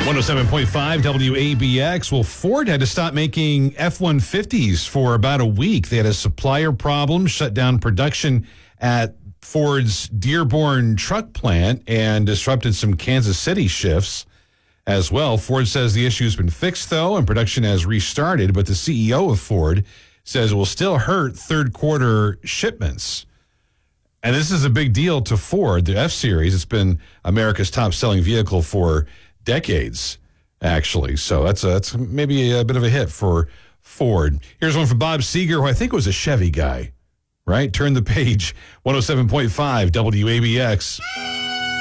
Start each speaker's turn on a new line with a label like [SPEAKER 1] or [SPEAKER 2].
[SPEAKER 1] 107.5 WABX. Well, Ford had to stop making F-150s for about a week. They had a supplier problem, shut down production at Ford's Dearborn truck plant, and disrupted some Kansas City shifts as well. Ford says the issue has been fixed, though, and production has restarted, but the CEO of Ford says it will still hurt third quarter shipments. And this is a big deal to Ford. The F-Series, it's been America's top-selling vehicle for decades, actually. So that's maybe a bit of a hit for Ford. Here's one from Bob Seeger, who I think was a Chevy guy, right? Turn the page, 107.5 WABX.